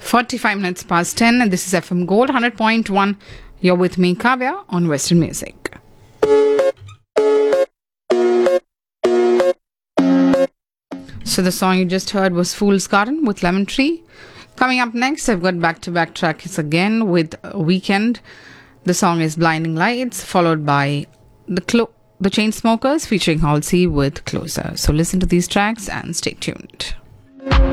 45 minutes past 10, and this is FM Gold 100.1. You're with me, Kavya, on Western Music. So the song you just heard was Fool's Garden with Lemon Tree. Coming up next, I've got back-to-back tracks again with Weekend. The song is Blinding Lights, followed by the Chainsmokers featuring Halsey with Closer. So listen to these tracks and stay tuned.